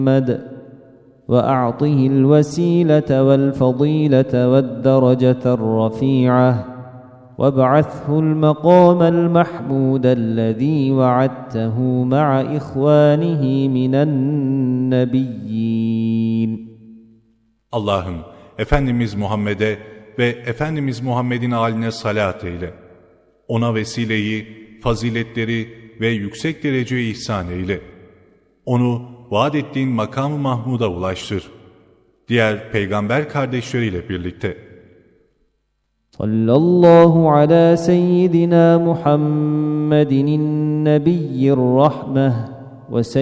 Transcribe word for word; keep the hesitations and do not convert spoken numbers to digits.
وأعطه الوسيلة والفضيلة والدرجة الرفيعة وابعثه المقام المحمود الذي وعدته مع إخوانه من النبيين. Allah'ım, Efendimiz Muhammed'e ve Efendimiz Muhammed'in âline salat eyle. Ona vesileyi, faziletleri ve yüksek dereceyi ihsan eyle. Onu vaat ettiğin makam-ı Mahmud'a ulaştır. Diğer peygamber kardeşleriyle birlikte. Sallallahu ala seyyidina Muhammedin nebiyyir rahmeh ve